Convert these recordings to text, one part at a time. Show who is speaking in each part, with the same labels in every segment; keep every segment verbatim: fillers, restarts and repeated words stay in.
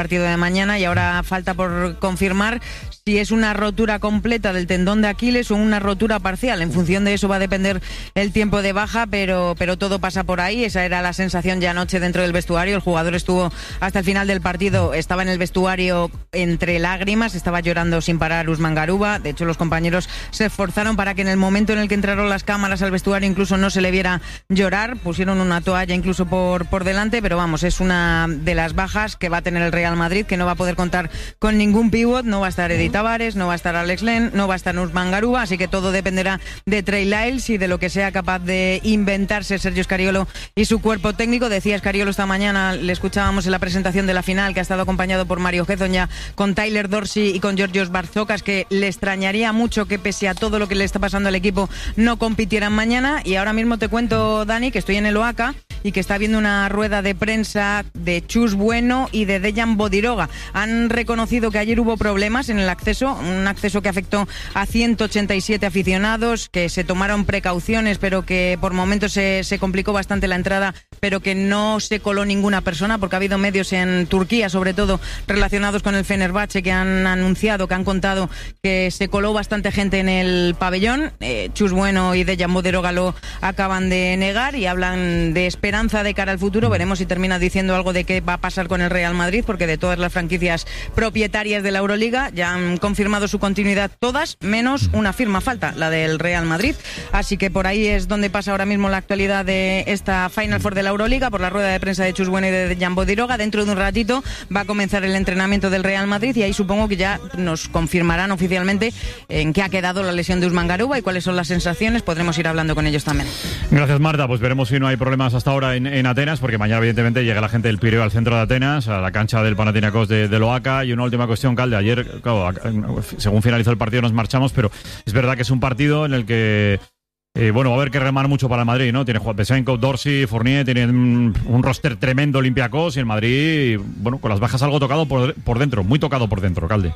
Speaker 1: partido de mañana y ahora falta por confirmar si es una rotura completa del tendón de Aquiles o una rotura parcial. En función de eso va a depender el tiempo de baja, pero, pero todo pasa por ahí. Esa era la sensación ya anoche dentro del vestuario. El jugador estuvo hasta el final del partido, estaba en el vestuario entre lágrimas, estaba llorando sin parar Usman Garuba. De hecho, los compañeros se esforzaron para que en el momento en el que entraron las cámaras al vestuario incluso no se le viera llorar. Pusieron una toalla incluso por, por delante, pero vamos, es una de las bajas que va a tener el Real Madrid, que no va a poder contar con ningún pívot. No va a estar Edith Tavares, no va a estar Alex Len, no va a estar Usman Garuba, así que todo dependerá de Trey Lyles y de lo que sea capaz de inventarse Sergio Scariolo y su cuerpo técnico. Decía Scariolo esta mañana, le escuchábamos en la presentación de la final, que ha estado acompañado por Mario Hezon ya con Tyler Dorsey y con Georgios Barzokas, que le extrañaría mucho que pese a todo lo que le está pasando al equipo no compitieran mañana. Y ahora mismo te cuento, Dani, que estoy en el O A C A y que está habiendo una rueda de prensa de Chus Bueno y de Dejan Bodiroga. Han reconocido que ayer hubo problemas en el acceso, un acceso que afectó a ciento ochenta y siete aficionados, que se tomaron precauciones, pero que por momentos se, se complicó bastante la entrada, pero que no se coló ninguna persona, porque ha habido medios en Turquía, sobre todo relacionados con el Fenerbahce, que han anunciado, que han contado que se coló bastante gente en el pabellón. Eh, Chus Bueno y Dejan Bodiroga lo acaban de negar y hablan de esperanza de cara al futuro. Veremos si termina diciendo algo de qué va a pasar con el Real Madrid, porque de todas las franquicias propietarias de la Euroliga ya han confirmado su continuidad todas, menos una firma falta, la del Real Madrid. Así que por ahí es donde pasa ahora mismo la actualidad de esta Final Four de la Euroliga, por la rueda de prensa de Chus Bueno y de Dejan Bodiroga. Dentro de un ratito va a comenzar el entrenamiento del Real Madrid y ahí supongo que ya nos confirmarán oficialmente en qué ha quedado la lesión de Usman Garuba y cuáles son las sensaciones. Podremos ir hablando con ellos también.
Speaker 2: Gracias, Marta. Pues veremos si no hay problemas hasta ahora en, en Atenas, porque mañana evidentemente llega la gente del Pireo al centro de Atenas, a la cancha del Panathinaikos de, de O A C A. Y una última cuestión, Calde. Ayer, claro, según finalizó el partido nos marchamos, pero es verdad que es un partido en el que Eh, bueno, va a haber que remar mucho para el Madrid, ¿no? Tiene Juan Besenko, Dorsey, Fournier, tienen un roster tremendo Olympiacos, y el Madrid, bueno, con las bajas algo tocado por, por dentro, muy tocado por dentro, Calde.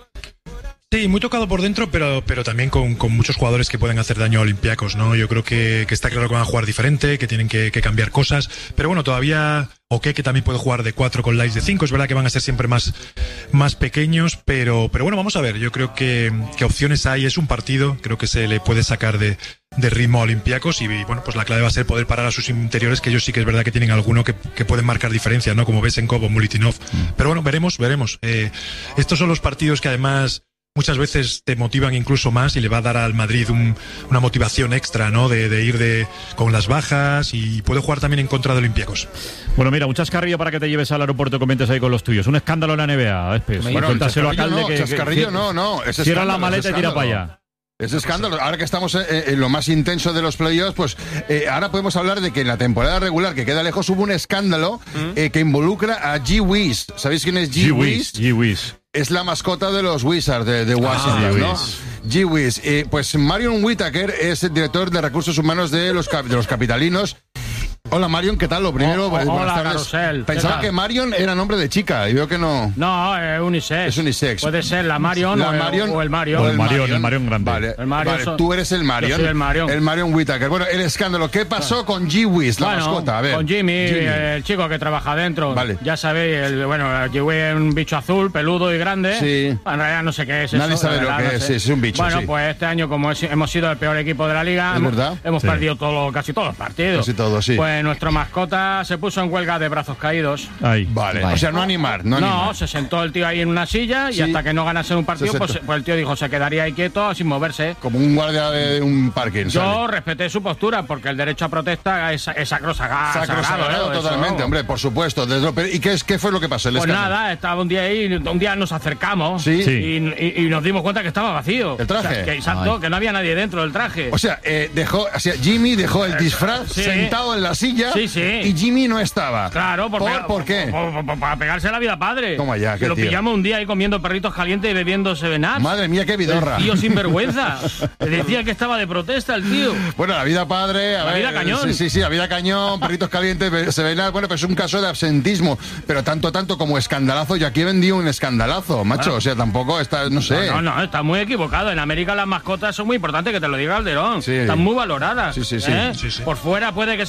Speaker 3: Sí, muy tocado por dentro, pero, pero también con, con muchos jugadores que pueden hacer daño a Olympiacos, ¿no? Yo creo que, que está claro que van a jugar diferente, que tienen que, que cambiar cosas, pero bueno, todavía Oke, que también puede jugar de cuatro con Lyles de cinco, es verdad que van a ser siempre más, más pequeños, pero, pero bueno, vamos a ver, yo creo que, que opciones hay, es un partido, creo que se le puede sacar de, de ritmo a Olympiacos y bueno, pues la clave va a ser poder parar a sus interiores, que ellos sí que es verdad que tienen alguno que, que pueden marcar diferencias, ¿no? Como Besenkov o Mulitinov, mm. pero bueno, veremos, veremos. Eh, estos son los partidos que además muchas veces te motivan incluso más y le va a dar al Madrid un, una motivación extra, ¿no? De, de ir de, con las bajas y puede jugar también en contra de Olympiacos.
Speaker 2: Bueno, mira, un chascarrillo para que te lleves al aeropuerto, comentes ahí con los tuyos. Un escándalo en la N B A, Espes.
Speaker 4: Bueno,
Speaker 2: cuéntaselo a Calde
Speaker 4: no,
Speaker 2: que...
Speaker 4: chascarrillo
Speaker 2: que,
Speaker 4: no, no. Es
Speaker 2: cierra la maleta y tira para allá.
Speaker 4: Es escándalo. Ahora que estamos en, en lo más intenso de los playoffs, pues eh, ahora podemos hablar de que en la temporada regular, que queda lejos, hubo un escándalo ¿Mm? eh, que involucra a G. Wiz. ¿Sabéis quién es G. Wiz?
Speaker 2: G. Wiz.
Speaker 4: Es la mascota de los Wizards de, de Washington, ah, ¿no? G. Wiz. Eh, pues Marion Whittaker es el director de recursos humanos de los, cap- de los capitalinos. Hola, Marion, ¿qué tal? Lo primero,
Speaker 5: oh,
Speaker 4: buenas
Speaker 5: hola,
Speaker 4: tardes.
Speaker 5: Carusel.
Speaker 4: Pensaba que Marion era nombre de chica, y veo que no.
Speaker 5: No, es unisex.
Speaker 4: Es unisex.
Speaker 5: Puede ser la Marion,
Speaker 4: la
Speaker 5: o,
Speaker 4: Marion
Speaker 5: o el Marion.
Speaker 2: O el Marion, el Marion grande.
Speaker 4: Vale,
Speaker 5: el Marion
Speaker 4: vale
Speaker 5: son...
Speaker 4: tú eres el Marion.
Speaker 5: Yo soy el Marion.
Speaker 4: El Marion Whittaker. Bueno, el escándalo. ¿Qué pasó con G. Wiz, la
Speaker 5: bueno,
Speaker 4: mascota? A ver.
Speaker 5: Con Jimmy,
Speaker 4: Jimmy,
Speaker 5: el chico que trabaja adentro.
Speaker 4: Vale.
Speaker 5: Ya sabéis, el, bueno, G. Wiz es un bicho azul, peludo y grande.
Speaker 4: Sí.
Speaker 5: En realidad no sé qué es
Speaker 4: Nadie
Speaker 5: eso.
Speaker 4: sabe
Speaker 5: verdad,
Speaker 4: lo que
Speaker 5: no
Speaker 4: es.
Speaker 5: sé.
Speaker 4: Es un bicho,
Speaker 5: Bueno,
Speaker 4: sí.
Speaker 5: pues este año, como es, hemos sido el peor equipo de la liga,
Speaker 4: ¿Es
Speaker 5: hemos,
Speaker 4: verdad?
Speaker 5: hemos
Speaker 2: Sí.
Speaker 5: perdido todo, casi todos los partidos.
Speaker 4: Casi todo, sí.
Speaker 5: Pues nuestro mascota se puso en huelga de brazos caídos.
Speaker 2: Ahí.
Speaker 4: Vale.
Speaker 6: Vale.
Speaker 4: O sea, no animar, no,
Speaker 5: No,
Speaker 4: animar.
Speaker 5: se sentó el tío ahí en una silla y
Speaker 4: Sí.
Speaker 5: hasta que no ganase un partido,
Speaker 4: Se
Speaker 5: pues,
Speaker 4: sentó.
Speaker 5: pues el tío dijo se quedaría ahí quieto sin moverse.
Speaker 4: Como un guardia de un parking.
Speaker 5: Yo
Speaker 4: ¿sale?
Speaker 5: respeté su postura porque el derecho a protesta es, es sacrosagrado.
Speaker 4: Sacrosagrado,
Speaker 5: ¿eh?
Speaker 4: totalmente,
Speaker 5: Eso.
Speaker 4: hombre, por supuesto. Desde lo- ¿Y qué, es, qué fue lo que pasó? El
Speaker 5: Pues
Speaker 4: escándalo.
Speaker 5: nada, estaba un día ahí, un día nos acercamos
Speaker 4: Sí.
Speaker 2: Sí.
Speaker 5: y, y- y nos dimos cuenta que estaba vacío.
Speaker 4: ¿El traje?
Speaker 5: O sea, que, exacto,
Speaker 6: Ay.
Speaker 5: que no había nadie dentro del traje.
Speaker 4: O sea, eh, dejó, o sea, Jimmy dejó el disfraz
Speaker 5: Sí.
Speaker 4: sentado en la silla
Speaker 5: Sí, sí.
Speaker 4: y Jimmy no estaba.
Speaker 5: Claro, por,
Speaker 4: ¿Por,
Speaker 5: pega-
Speaker 4: ¿por qué?
Speaker 5: por- por- por- para pegarse la vida padre.
Speaker 4: Toma ya,
Speaker 5: Que
Speaker 4: qué
Speaker 5: lo
Speaker 4: tío.
Speaker 5: pillamos un día ahí comiendo perritos calientes y bebiendo Seven Up.
Speaker 4: Madre mía, qué vidorra.
Speaker 5: Tío sin vergüenza. Decía que estaba de protesta el tío.
Speaker 4: Bueno, la vida padre, a
Speaker 5: La
Speaker 4: ver,
Speaker 5: vida cañón.
Speaker 4: Sí, sí, sí, la vida cañón, perritos calientes, se ven, bueno, pues es un caso de absentismo, pero tanto, tanto como escandalazo, yo aquí he vendido un escandalazo, macho,
Speaker 5: Bueno.
Speaker 4: o sea, tampoco está, no sé.
Speaker 5: No, no, no, está muy equivocado. En América las mascotas son muy importantes, que te lo diga Calderón.
Speaker 4: Sí.
Speaker 5: Están muy valoradas.
Speaker 4: Sí, sí, sí.
Speaker 5: ¿eh?
Speaker 3: Sí, sí.
Speaker 5: Por fuera puede que sea un bicho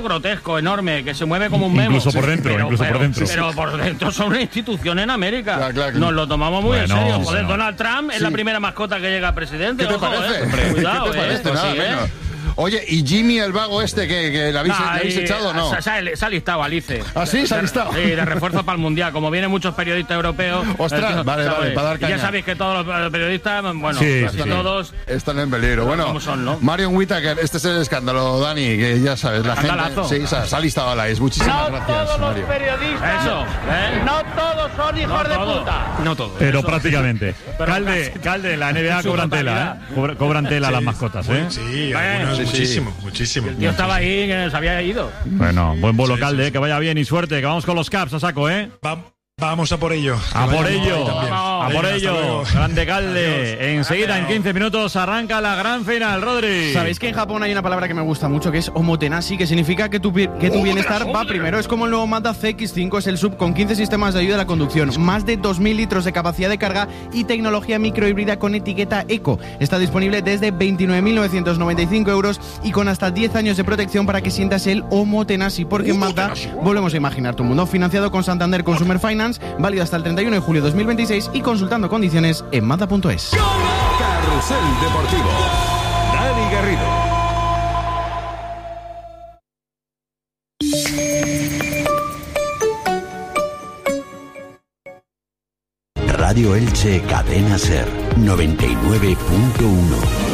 Speaker 5: grotesco, enorme, que se mueve como un memo.
Speaker 2: Incluso por dentro,
Speaker 5: pero,
Speaker 2: incluso
Speaker 5: pero,
Speaker 2: por dentro.
Speaker 5: Pero por dentro son una institución en América.
Speaker 4: Claro, claro, claro.
Speaker 5: Nos lo tomamos muy
Speaker 2: Bueno,
Speaker 5: en serio. Joder,
Speaker 2: bueno.
Speaker 5: Donald Trump es
Speaker 4: Sí.
Speaker 5: la primera mascota que llega a presidente.
Speaker 4: ¿Qué te
Speaker 5: ojo,
Speaker 4: parece?
Speaker 5: eh.
Speaker 4: Hombre,
Speaker 5: Cuidado,
Speaker 4: ¿qué te parece?
Speaker 5: eh. Pues
Speaker 4: Nada
Speaker 5: sí,
Speaker 4: menos.
Speaker 5: eh.
Speaker 4: Oye, ¿y Jimmy el vago este que, que le habéis,
Speaker 5: Nah,
Speaker 4: le habéis
Speaker 5: y-
Speaker 4: echado o no?
Speaker 5: Se, se ha- se ha listado Alice.
Speaker 4: ¿Ah, sí? ¿Se ha
Speaker 5: De-
Speaker 4: listado?
Speaker 5: Sí, de refuerzo para el Mundial. Como vienen muchos periodistas europeos...
Speaker 4: Ostras,
Speaker 5: el tío,
Speaker 4: vale,
Speaker 5: ¿sabes?
Speaker 4: vale, para dar
Speaker 5: Y ya
Speaker 4: caña.
Speaker 5: sabéis que todos los periodistas, bueno,
Speaker 2: Sí,
Speaker 5: casi
Speaker 2: sí, sí.
Speaker 5: todos...
Speaker 4: Están en peligro. Bueno,
Speaker 5: ¿Cómo son, no?
Speaker 4: Marion Whittaker, este es el escándalo, Dani, que ya sabes, la
Speaker 5: Escandalazo.
Speaker 4: gente... Sí, se ha, se ha listado a la ex. Muchísimas
Speaker 6: No
Speaker 4: gracias,
Speaker 6: todos los
Speaker 4: Mario.
Speaker 6: periodistas.
Speaker 5: Eso, ¿eh?
Speaker 6: No todos son hijos
Speaker 5: No
Speaker 6: de
Speaker 5: todos.
Speaker 6: puta.
Speaker 5: No todos.
Speaker 2: Pero prácticamente.
Speaker 5: Pero
Speaker 2: Calde,
Speaker 5: casi.
Speaker 2: Calde, la N B A
Speaker 5: Su
Speaker 2: cobran tela,
Speaker 5: totalidad.
Speaker 2: ¿eh? Cobra- Cobran tela las mascotas, ¿eh?
Speaker 3: Sí,
Speaker 5: Eh,
Speaker 3: algunos
Speaker 5: sí,
Speaker 4: sí.
Speaker 3: muchísimo, muchísimo.
Speaker 5: Yo estaba ahí que se había ido.
Speaker 2: Bueno, buen vuelo,
Speaker 3: Sí,
Speaker 2: Calde,
Speaker 3: sí, sí.
Speaker 2: que vaya bien y suerte, que vamos con los Caps a saco, ¿eh?
Speaker 3: Va- vamos a por ello.
Speaker 2: A
Speaker 3: Que
Speaker 2: por
Speaker 3: vaya
Speaker 2: ello,
Speaker 3: muy bien también.
Speaker 2: a por
Speaker 3: Venga, hasta
Speaker 2: ello.
Speaker 3: luego.
Speaker 2: Grande Calde.
Speaker 3: Adiós.
Speaker 2: Enseguida, en
Speaker 5: Adiós.
Speaker 2: quince minutos, arranca la gran final, Rodri.
Speaker 7: Sabéis que en Japón hay una palabra que me gusta mucho que es omotenashi, que significa que tu, pi- que tu bienestar va primero. Es como el nuevo Mazda C X cinco, es el sub con quince sistemas de ayuda a la conducción, más de dos mil litros de capacidad de carga y tecnología microhíbrida con etiqueta Eco. Está disponible desde veintinueve mil novecientos noventa y cinco euros y con hasta diez años de protección para que sientas el omotenashi, porque en Mazda volvemos a imaginar tu mundo. Financiado con Santander Consumer Finance, válido hasta el treinta y uno de julio de dos mil veintiséis y consultando condiciones en mazda punto es.
Speaker 8: Carrusel Deportivo. Dani Garrido.
Speaker 9: Radio Elche Cadena Ser noventa y nueve punto uno.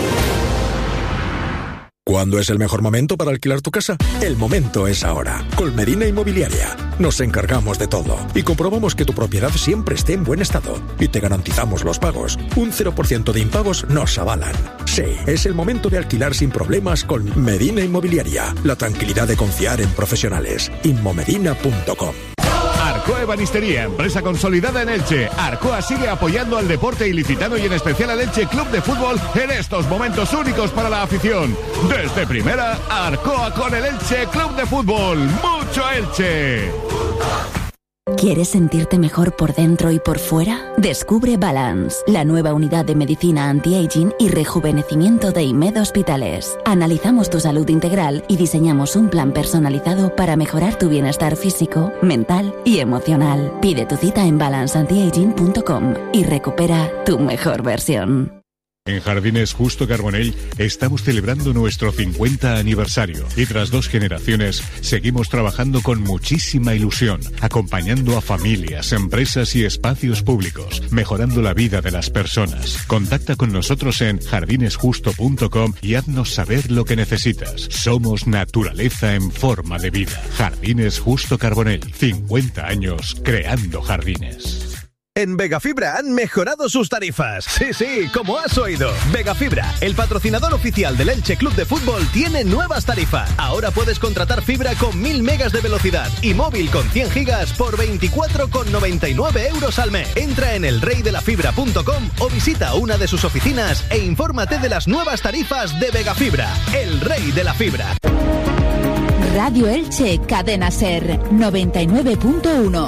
Speaker 10: ¿Cuándo es el mejor momento para alquilar tu casa? El momento es ahora. Con Medina Inmobiliaria nos encargamos de todo y comprobamos que tu propiedad siempre esté en buen estado y te garantizamos los pagos. Un cero por ciento de impagos nos avalan. Sí, es el momento de alquilar sin problemas con Medina Inmobiliaria. La tranquilidad de confiar en profesionales. inmomedina punto com.
Speaker 8: Arcoa Ebanistería, empresa consolidada en Elche. Arcoa sigue apoyando al deporte ilicitano y en especial al Elche Club de Fútbol en estos momentos únicos para la afición. Desde primera, Arcoa con el Elche Club de Fútbol. ¡Mucho Elche!
Speaker 11: ¿Quieres sentirte mejor por dentro y por fuera? Descubre Balance, la nueva unidad de medicina anti-aging y rejuvenecimiento de IMED Hospitales. Analizamos tu salud integral y diseñamos un plan personalizado para mejorar tu bienestar físico, mental y emocional. Pide tu cita en balance antiaging punto com y recupera tu mejor versión.
Speaker 12: En Jardines Justo Carbonell estamos celebrando nuestro cincuenta aniversario y tras dos generaciones seguimos trabajando con muchísima ilusión, acompañando a familias, empresas y espacios públicos, mejorando la vida de las personas. Contacta con nosotros en jardines justo punto com y haznos saber lo que necesitas. Somos naturaleza en forma de vida. Jardines Justo Carbonell, cincuenta años creando jardines.
Speaker 13: En Vegafibra han mejorado sus tarifas. Sí, sí, como has oído. Vegafibra, el patrocinador oficial del Elche Club de Fútbol, tiene nuevas tarifas. Ahora puedes contratar fibra con mil megas de velocidad y móvil con cien gigas por veinticuatro con noventa y nueve euros al mes. Entra en el rey de la fibra punto com o visita una de sus oficinas e infórmate de las nuevas tarifas de Vegafibra, el rey de la fibra.
Speaker 11: Radio Elche Cadena Ser noventa y nueve punto uno.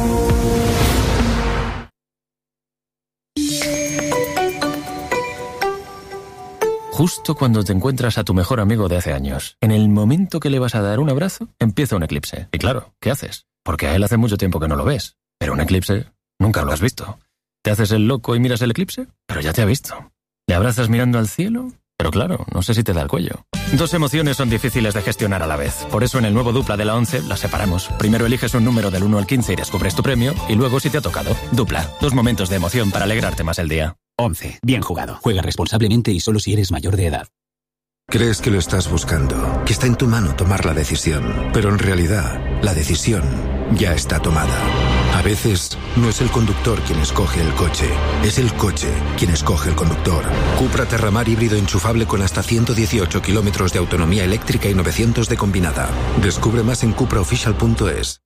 Speaker 14: Justo cuando te encuentras a tu mejor amigo de hace años, en el momento que le vas a dar un abrazo, empieza un eclipse. Y claro, ¿qué haces? Porque a él hace mucho tiempo que no lo ves. Pero un eclipse nunca lo has visto. ¿Te haces el loco y miras el eclipse? Pero ya te ha visto. ¿Le abrazas mirando al cielo? Pero claro, no sé si te da el cuello. Dos emociones son difíciles de gestionar a la vez. Por eso en el nuevo Dupla de la once las separamos. Primero eliges un número del uno al quince y descubres tu premio. Y luego si te ha tocado. Dupla. Dos momentos de emoción para alegrarte más el día.
Speaker 15: once. Bien jugado. Juega responsablemente y solo si eres mayor de edad.
Speaker 16: Crees que lo estás buscando, que está en tu mano tomar la decisión, pero en realidad la decisión ya está tomada. A veces no es el conductor quien escoge el coche, es el coche quien escoge el conductor. Cupra Terramar híbrido enchufable con hasta ciento dieciocho kilómetros de autonomía eléctrica y novecientos de combinada. Descubre más en cupra oficial punto es.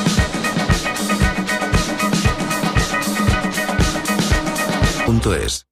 Speaker 16: Punto es.